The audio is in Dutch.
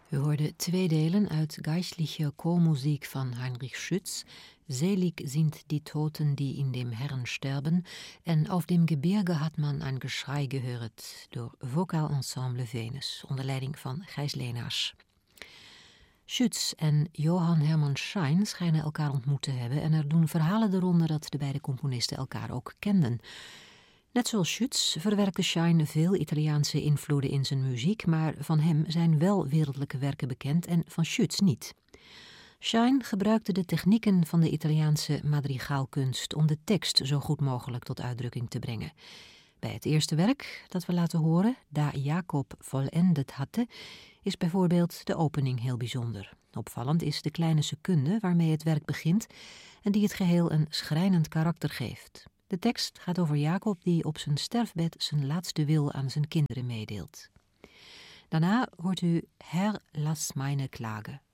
U hoorde 2 delen uit Geistliche Chormusik van Heinrich Schütz, Selig sind die Toten, die in dem Herrn sterben, en Auf dem Gebirge hat man ein Geschrei gehört, door Vocalensemble Venus, onder leiding van Gijs Leenaars. Schütz en Johann Hermann Schein schijnen elkaar ontmoet te hebben en er doen verhalen de ronde dat de beide componisten elkaar ook kenden. Net zoals Schütz verwerkte Schein veel Italiaanse invloeden in zijn muziek, maar van hem zijn wel wereldlijke werken bekend en van Schütz niet. Schein gebruikte de technieken van de Italiaanse madrigaalkunst om de tekst zo goed mogelijk tot uitdrukking te brengen. Bij het eerste werk dat we laten horen, Da Jacob vollendet hatte, is bijvoorbeeld de opening heel bijzonder. Opvallend is de kleine secunde waarmee het werk begint en die het geheel een schrijnend karakter geeft. De tekst gaat over Jacob die op zijn sterfbed zijn laatste wil aan zijn kinderen meedeelt. Daarna hoort u Herr, lass meine Klage.